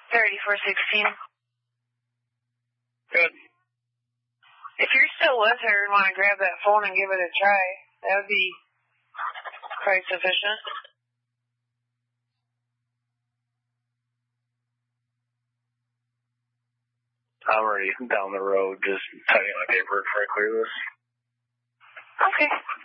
3416. Good. If you're still with her and want to grab that phone and give it a try, that would be quite sufficient. I'm already down the road, just typing my paperwork before I clear this. Okay.